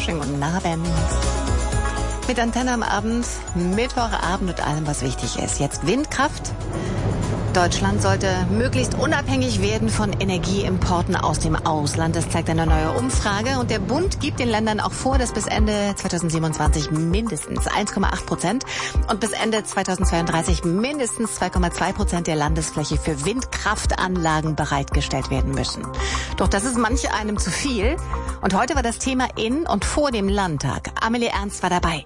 Schönen guten Abend. Mit Antenne am Abend, Mittwochabend und allem, was wichtig ist. Jetzt Windkraft. Deutschland sollte möglichst unabhängig werden von Energieimporten aus dem Ausland. Das zeigt eine neue Umfrage. Und der Bund gibt den Ländern auch vor, dass bis Ende 2027 mindestens 1,8% und bis Ende 2032 mindestens 2,2% der Landesfläche für Windkraftanlagen bereitgestellt werden müssen. Doch das ist manch einem zu viel. Und heute war das Thema in und vor dem Landtag. Amelie Ernst war dabei.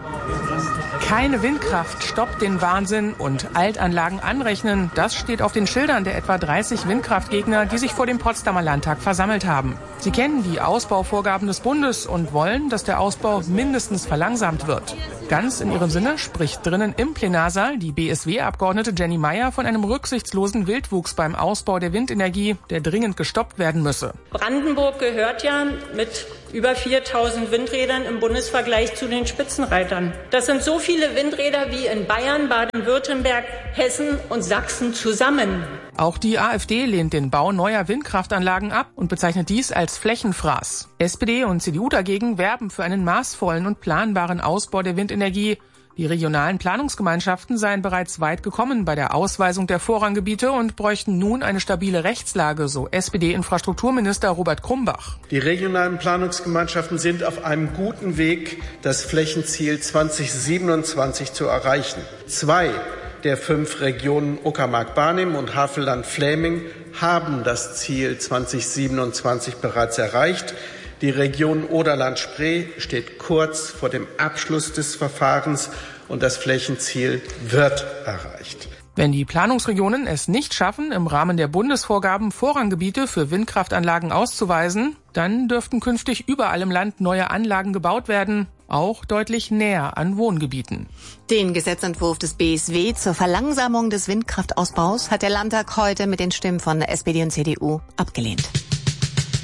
Keine Windkraft stoppt den Wahnsinn und Altanlagen anrechnen. Das steht auf den Schildern der etwa 30 Windkraftgegner, die sich vor dem Potsdamer Landtag versammelt haben. Sie kennen die Ausbauvorgaben des Bundes und wollen, dass der Ausbau mindestens verlangsamt wird. Ganz in ihrem Sinne spricht drinnen im Plenarsaal die BSW-Abgeordnete Jenny Meyer von einem rücksichtslosen Wildwuchs beim Ausbau der Windenergie, der dringend gestoppt werden müsse. Brandenburg gehört ja mit über 4000 Windrädern im Bundesvergleich zu den Spitzenreitern. Das sind so viele Windräder wie in Bayern, Baden-Württemberg, Hessen und Sachsen zusammen. Auch die AfD lehnt den Bau neuer Windkraftanlagen ab und bezeichnet dies als Flächenfraß. SPD und CDU dagegen werben für einen maßvollen und planbaren Ausbau der Windenergie. Die regionalen Planungsgemeinschaften seien bereits weit gekommen bei der Ausweisung der Vorranggebiete und bräuchten nun eine stabile Rechtslage, so SPD-Infrastrukturminister Robert Krumbach. Die regionalen Planungsgemeinschaften sind auf einem guten Weg, das Flächenziel 2027 zu erreichen. 2 der 5 Regionen Uckermark-Barnim und Havelland-Fläming haben das Ziel 2027 bereits erreicht. Die Region Oderland-Spree steht kurz vor dem Abschluss des Verfahrens und das Flächenziel wird erreicht. Wenn die Planungsregionen es nicht schaffen, im Rahmen der Bundesvorgaben Vorranggebiete für Windkraftanlagen auszuweisen, dann dürften künftig überall im Land neue Anlagen gebaut werden, auch deutlich näher an Wohngebieten. Den Gesetzentwurf des BSW zur Verlangsamung des Windkraftausbaus hat der Landtag heute mit den Stimmen von SPD und CDU abgelehnt.